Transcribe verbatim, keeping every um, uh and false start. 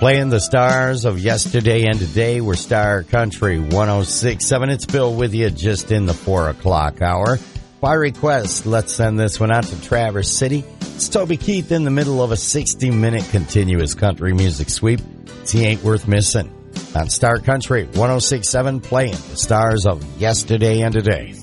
Playing the stars of yesterday and today. We're Star Country one oh six point seven. It's Bill with you just in the four o'clock hour. By request, let's send this one out to Traverse City. It's Toby Keith in the middle of a sixty-minute continuous country music sweep. He ain't worth missing. On Star Country one oh six point seven, playing the stars of yesterday and today.